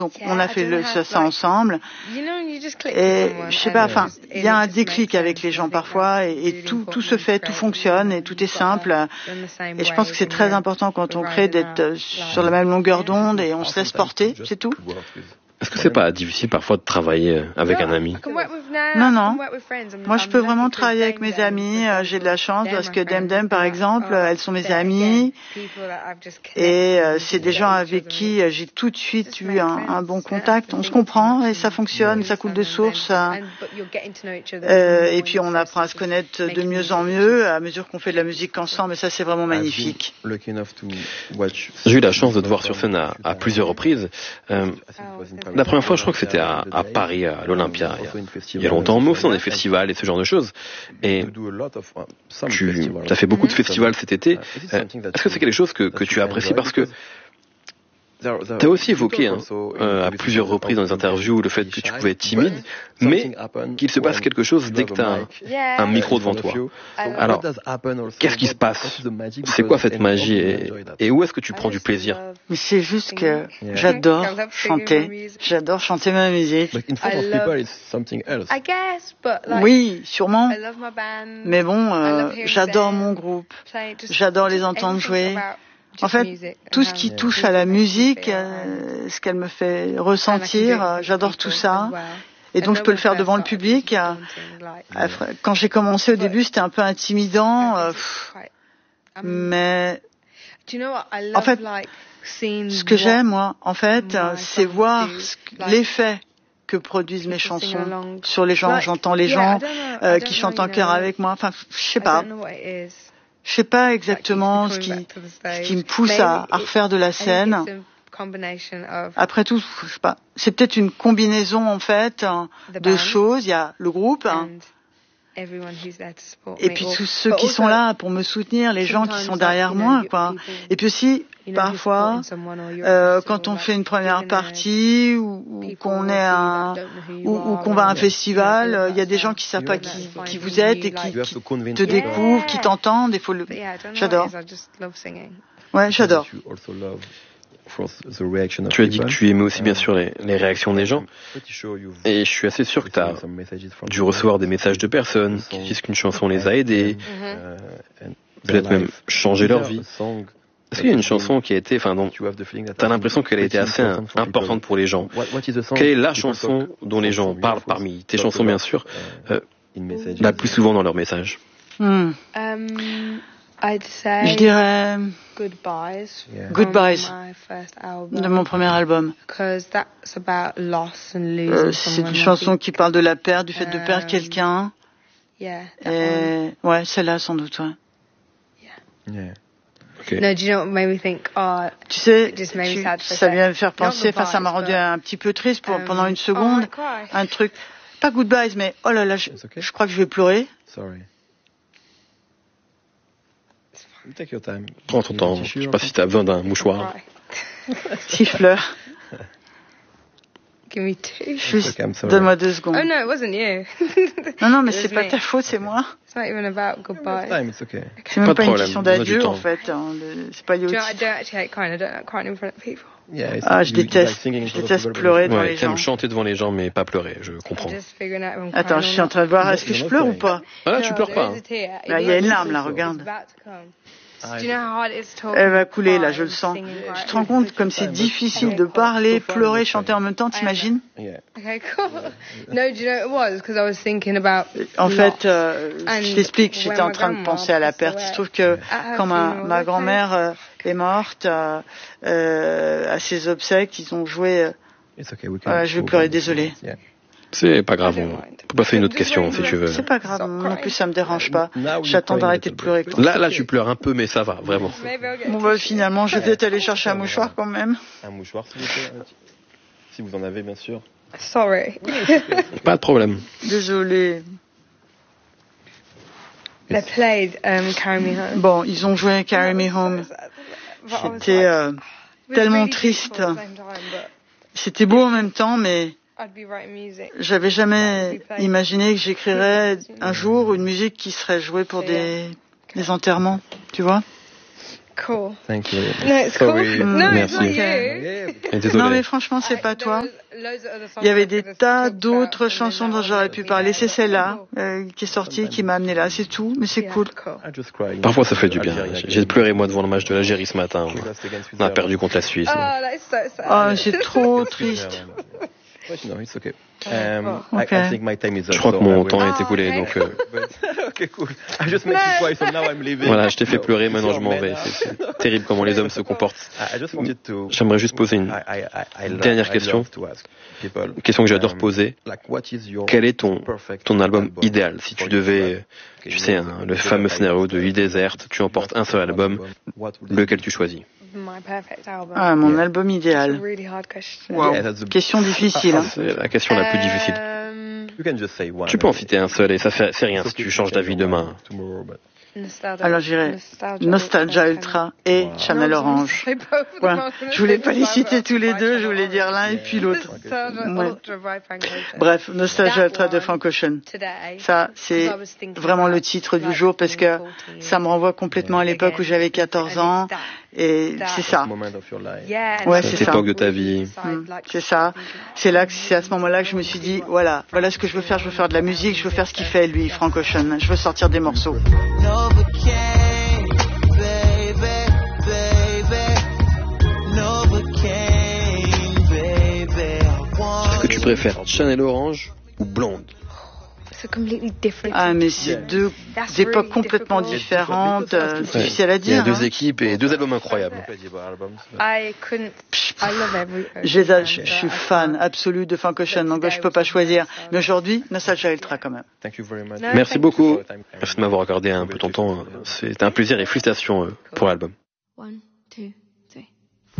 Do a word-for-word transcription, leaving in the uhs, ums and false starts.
Donc on a fait le, ça, ça ensemble et je sais pas, enfin il y a un déclic avec les gens parfois et, et tout, tout se fait, tout fonctionne et tout est simple et je pense que c'est très important quand on crée d'être sur la même longueur d'onde et on se laisse porter, c'est tout. Est-ce que c'est pas difficile parfois de travailler avec un ami? Non, non. Moi, je peux vraiment travailler avec mes amis. J'ai de la chance parce que Dem Dem, par exemple, elles sont mes amies. Et c'est des gens avec qui j'ai tout de suite eu un, un bon contact. On se comprend et ça fonctionne, ça coule de source. Euh, et puis, on apprend à se connaître de mieux en mieux à mesure qu'on fait de la musique ensemble. Et ça, c'est vraiment magnifique. J'ai eu la chance de te voir sur scène à, à plusieurs reprises. Euh, La première fois, je crois que c'était à, à Paris, à l'Olympia, il y a, il y a longtemps, mais aussi dans des festivals et ce genre de choses. Et tu as fait beaucoup de festivals cet été. Est-ce que c'est quelque chose que, que tu apprécies? Parce que tu as aussi évoqué hein, euh, à plusieurs reprises dans les interviews le fait que tu pouvais être timide, mais qu'il se passe quelque chose dès que tu as un, un micro devant toi. Alors, qu'est-ce qui se passe? C'est quoi cette magie et, et où est-ce que tu prends du plaisir? Mais c'est juste que j'adore chanter. J'adore chanter ma musique. Oui, sûrement. Mais bon, euh, j'adore mon groupe. J'adore les entendre jouer. En fait, tout ce qui touche à la musique, euh, ce qu'elle me fait ressentir, euh, j'adore tout ça. Et donc, je peux le faire devant le public. Euh, quand j'ai commencé au début, c'était un peu intimidant. Euh, pff, mais, en fait, ce que j'aime, moi, en fait, c'est voir l'effet que produisent mes chansons sur les gens. J'entends les gens euh, qui chantent en chœur avec moi. Enfin, je sais pas. Je sais pas exactement ce qui, ce qui me pousse à, à refaire de la scène. Après tout, je sais pas. C'est peut-être une combinaison en fait de choses. Il y a le groupe. Et puis tous ceux qui sont là pour me soutenir, les gens qui sont derrière moi, quoi. Et puis aussi, parfois, euh, quand on fait une première partie ou, ou qu'on est un ou, ou qu'on va à un festival, il y a des gens qui savent pas qui, qui vous êtes et qui, qui te découvrent, qui t'entendent. Il faut le. J'adore. Ouais, j'adore. Tu as dit que tu aimais aussi bien sûr les, les réactions des gens et je suis assez sûr que tu as dû recevoir des messages de personnes qui disent qu'une chanson les a aidés, peut-être même changer leur vie. Est-ce qu'il y a une chanson qui a été, enfin, dont tu as l'impression qu'elle a été assez hein, importante pour les gens? Quelle est la chanson dont les gens parlent parmi tes chansons bien sûr, euh, la plus souvent dans leurs messages? Hmm. Je dirais Goodbyes, Goodbyes de mon premier album. Euh, c'est une chanson qui parle de la perte, du fait de perdre quelqu'un. Et ouais, celle-là sans doute. Ouais. Okay. Tu sais, tu, ça vient me faire penser, enfin ça m'a rendu un petit peu triste pour, pendant une seconde. Un truc, pas Goodbyes, mais oh là là, je, je crois que je vais pleurer. Prends ton temps. Je sais pas si tu as besoin d'un mouchoir. Si je pleure. Juste, donne-moi deux secondes. Oh no, it wasn't you. Non, non, mais c'est pas ta faute, c'est moi. It's not even about goodbye. C'est même pas, pas une question d'adieu, en fait. Hein. C'est pas lié au I don't actually hate crying. I don't like crying in front of people. Yeah, ah, je déteste, je déteste pleurer devant ouais, les gens. chanter devant les gens, mais pas pleurer, je comprends. Attends, je suis en train de voir, est-ce que je pleure ou pas? Ah là, tu pleures pas. Hein. Là, il y a une larme, là, regarde. Elle va couler, là, je le sens. Tu te rends compte comme c'est difficile de parler, pleurer, chanter en même temps, t'imagines? En fait, euh, je t'explique, j'étais en train de penser à la perte. Il se trouve que quand ma, ma grand-mère euh, est morte, euh, euh, à ses obsèques, ils ont joué... Euh, euh, je vais pleurer, désolé. C'est pas grave, on peut passer une autre question si tu veux. C'est pas grave, non plus ça me dérange pas. J'attends d'arrêter de pleurer. Là, là tu pleures un peu, mais ça va, vraiment. Bon bah finalement, je vais peut-être aller chercher un mouchoir quand même. Un mouchoir s'il vous plaît, si vous en avez bien sûr. Sorry. Pas de problème. Désolé. They played um, Carry Me Home. Bon, ils ont joué Carry Me Home. C'était euh, tellement triste. C'était beau en même temps, mais j'avais jamais imaginé que j'écrirais un jour une musique qui serait jouée pour des, des enterrements, tu vois. Cool. Thank you. No, it's cool. Sorry. No, Merci. it's not you. Et désolé. Non mais franchement c'est pas toi. Il y avait des tas d'autres chansons dont j'aurais pu parler. C'est celle-là euh, qui est sortie, qui m'a amené là. C'est tout, mais c'est cool. Parfois ça fait du bien. J'ai pleuré moi devant le match de l'Algérie ce matin. On a perdu contre la Suisse. Oh, c'est trop triste. No, it's okay. Um, okay. I, I think my time is up. Je crois que mon temps a été écoulé, okay. donc. Euh... Okay, cool. I just met you twice, so now I'm leaving. Voilà, je t'ai fait pleurer, maintenant je m'en vais. C'est, c'est terrible comment les hommes se comportent. J'aimerais juste poser une dernière question. Une question que j'adore poser. Quel est ton, ton album idéal? Si tu devais, tu sais, hein, le fameux scénario de E-Desert, tu emportes un seul album, lequel tu choisis? Ah, mon album idéal. Wow. Question difficile. Hein. C'est la question la plus difficile. Tu peux en citer un seul et ça fait c'est rien si tu changes d'avis demain. Alors j'irai Nostalgia Ultra et Channel Orange. Ouais. Je voulais pas les citer tous les deux, je voulais dire l'un et puis l'autre. Ouais. Bref, Nostalgia Ultra de Frank Ocean. Ça, c'est vraiment le titre du jour parce que ça me renvoie complètement à l'époque où j'avais quatorze ans. Et c'est ça. Ouais, c'est cette ça. époque de ta vie. Mmh, c'est ça. C'est là que c'est à ce moment-là que je me suis dit, voilà, voilà ce que je veux faire. Je veux faire de la musique. Je veux faire ce qu'il fait lui, Frank Ocean. Je veux sortir des morceaux. Est-ce que tu préfères Channel Orange ou Blonde? Ah, mais c'est deux époques complètement différentes. Euh, c'est difficile à dire. Il y a deux hein. équipes et deux albums incroyables. Je, je suis fan absolu de Frank Ocean, donc je peux pas choisir. Mais aujourd'hui, Nostalgia Ultra quand même. Merci beaucoup. Merci de m'avoir accordé un peu ton temps. C'est un plaisir et félicitations pour l'album. One, two.